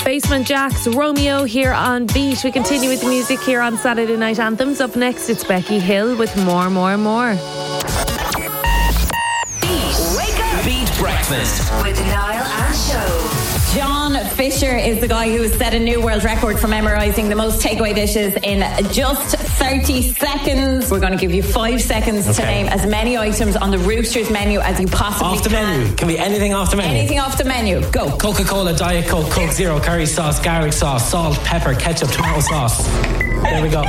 Basement Jaxx, Romeo here on Beat. We continue with the music here on Saturday Night Anthems. Up next, it's Becky Hill with More. Beat. Wake up. Beat Breakfast with Niall and Show. John Fisher is the guy who has set a new world record for memorising the most takeaway dishes in just 30 seconds. We're going to give you 5 seconds to name as many items on the Roosters menu as you possibly can. Off the menu. Can be anything off the menu. Anything off the menu. Go. Coca-Cola, Diet Coke, Coke Zero, curry sauce, garlic sauce, salt, pepper, ketchup, tomato sauce. There we go.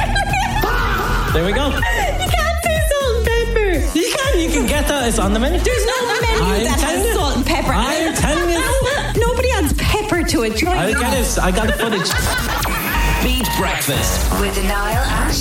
There we go. You can't say salt and pepper. You can. You can get that. It's on the menu. There's no menu that has salt and pepper. I'm telling you. Nobody adds pepper to it. I get it. I got the footage. Beat Breakfast with Niall and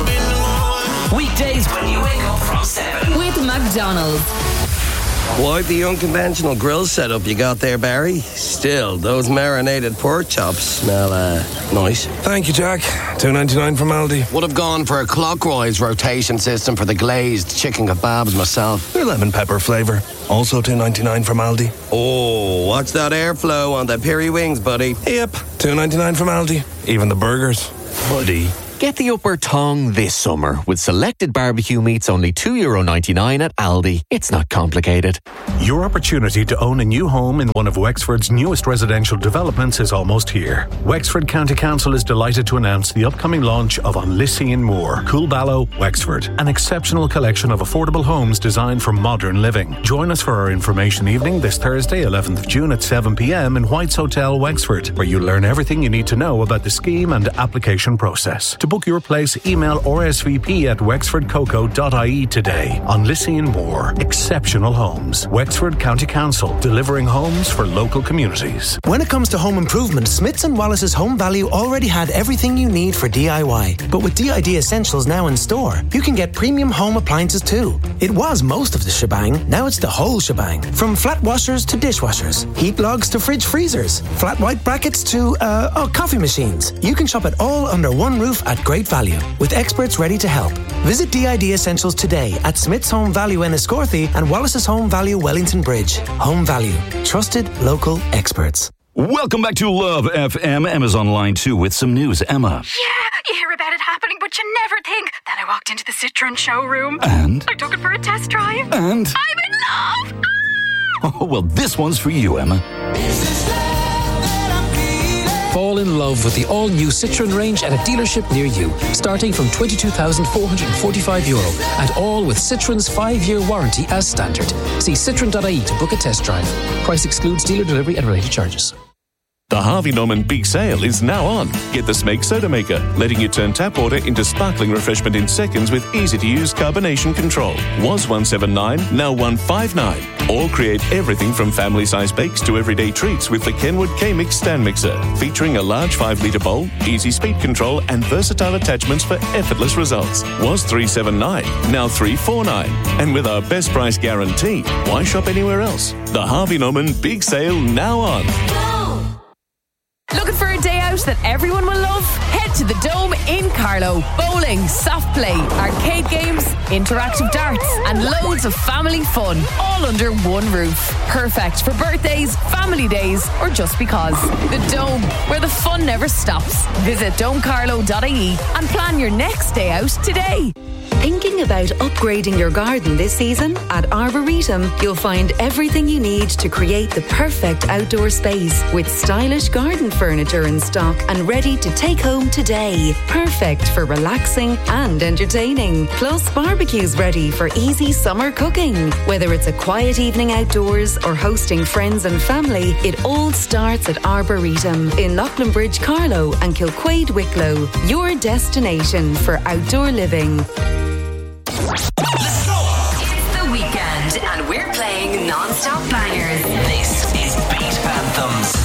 Show. Weekdays when you wake up from 7. With McDonald's. Quite the unconventional grill setup you got there, Barry. Still, those marinated pork chops smell nice. Thank you, Jack. $2.99 from Aldi. Would have gone for a clockwise rotation system for the glazed chicken kebabs myself. Your lemon pepper flavour. Also $2.99 from Aldi. Oh, watch that airflow on the peri wings, buddy. Yep, $2.99 from Aldi. Even the burgers. Buddy. Get the upper tongue this summer with selected barbecue meats only €2.99 at Aldi. It's not complicated. Your opportunity to own a new home in one of Wexford's newest residential developments is almost here. Wexford County Council is delighted to announce the upcoming launch of On Lissying Moor, Coolballow, Wexford, an exceptional collection of affordable homes designed for modern living. Join us for our information evening this Thursday, 11th of June at 7 p.m. in White's Hotel, Wexford, where you'll learn everything you need to know about the scheme and application process. To book your place, email RSVP at wexfordcoco.ie today. On Lissying Moor, exceptional homes. Wexford County Council, delivering homes for local communities. When it comes to home improvement, Smiths & Wallace's Home Value already had everything you need for DIY. But with DID Essentials now in store, you can get premium home appliances too. It was most of the shebang, now it's the whole shebang. From flat washers to dishwashers, heat logs to fridge freezers, flat white brackets to, coffee machines. You can shop it all under one roof at great value, with experts ready to help. Visit DID Essentials today at Smith's Home Value Enniscorthy and Wallace's Home Value Wellington Bridge. Home Value. Trusted local experts. Welcome back to Love FM. Emma's on line 2 with some news. Emma. Yeah, you hear about it happening, but you never think. Then I walked into the Citroen showroom. And? I took it for a test drive. And? I'm in love! Oh, well, this one's for you, Emma. Fall in love with the all-new Citroen range at a dealership near you, starting from €22,445, and all with Citroen's 5-year warranty as standard. See citroen.ie to book a test drive. Price excludes dealer delivery and related charges. The Harvey Norman Big Sale is now on. Get the Smake Soda Maker, letting you turn tap water into sparkling refreshment in seconds with easy-to-use carbonation control. Was $179, now $159. Or create everything from family-size bakes to everyday treats with the Kenwood K-Mix stand mixer, featuring a large 5-litre bowl, easy speed control and versatile attachments for effortless results. Was $379, now $349. And with our best price guarantee, why shop anywhere else? The Harvey Norman Big Sale now on. Looking for a day out that everyone will love? Head to the Dome in Carlow. Bowling, soft play, arcade games, interactive darts, and loads of family fun, all under one roof. Perfect for birthdays, family days, or just because. The Dome, where the fun never stops. Visit domecarlow.ie and plan your next day out today. Thinking about upgrading your garden this season? At Arboretum, you'll find everything you need to create the perfect outdoor space with stylish garden furniture in stock and ready to take home today. Perfect for relaxing and entertaining. Plus, barbecues ready for easy summer cooking. Whether it's a quiet evening outdoors or hosting friends and family, it all starts at Arboretum in Loughlinbridge, Carlow and Kilquade, Wicklow. Your destination for outdoor living. Let's go! It's the weekend and we're playing non-stop bangers. This is Beat Anthems.